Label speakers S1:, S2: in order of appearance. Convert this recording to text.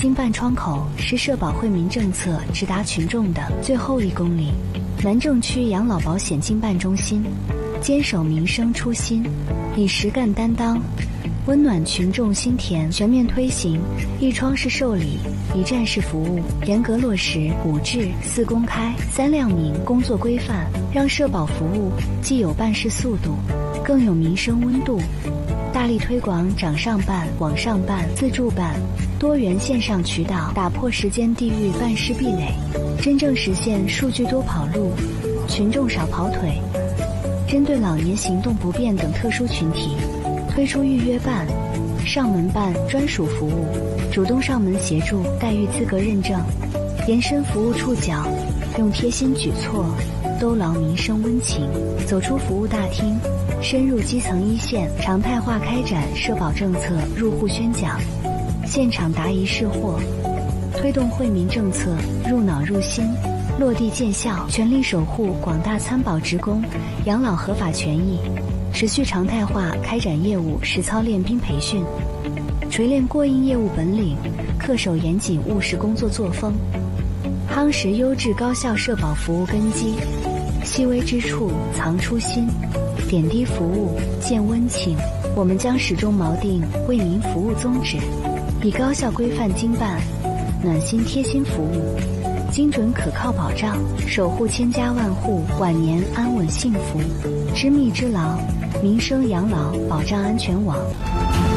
S1: 经办窗口是社保惠民政策直达群众的最后1公里。南郑区养老保险经办中心坚守民生初心，以实干担当，温暖群众心田，全面推行一窗式受理、一站式服务，严格落实5制、4公开、3亮明工作规范，让社保服务既有办事速度，更有民生温度。大力推广掌上办、网上办、自助办多元线上渠道，打破时间地域办事壁垒，真正实现数据多跑路，群众少跑腿。针对老年行动不便等特殊群体，推出预约办、上门办专属服务，主动上门协助待遇资格认证，延伸服务触角，用贴心举措兜牢民生温情，走出服务大厅，深入基层一线，常态化开展社保政策入户宣讲，现场答疑释惑，推动惠民政策入脑入心，落地见效，全力守护广大参保职工养老合法权益，持续常态化开展业务实操练兵培训，锤炼过硬业务本领，恪守严谨务实工作作风，夯实优质高效社保服务根基。细微之处藏初心，点滴服务见温情。我们将始终锚定为民服务宗旨，以高效规范经办、暖心贴心服务、精准可靠保障，守护千家万户晚年安稳幸福。知密知牢，民生养老保障安全网。